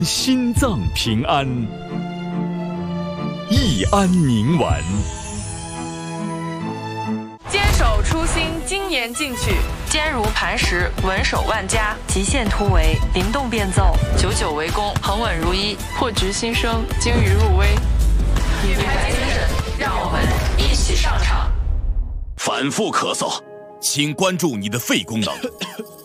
心脏平安，益安宁丸。 坚守初心，精研进取， 坚如磐石，稳守万家，极限突围，灵动变奏，久久为功，恒稳如一， 破局新生，精于入微。 女排精神，让我们一起上场。 反复咳嗽，请关注你的肺功能。